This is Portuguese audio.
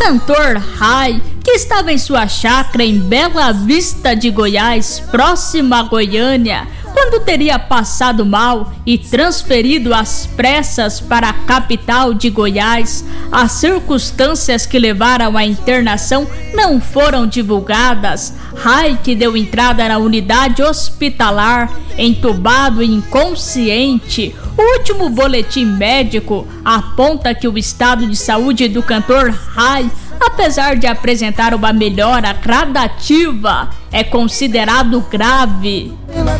cantor Rai, que estava em sua chácara em Bela Vista de Goiás, próxima a Goiânia, quando teria passado mal e transferido às pressas para a capital de Goiás. As circunstâncias que levaram à internação não foram divulgadas. Rai, que deu entrada na unidade hospitalar, entubado e inconsciente. O último boletim médico aponta que o estado de saúde do cantor Rai, apesar de apresentar uma melhora gradativa, é considerado grave.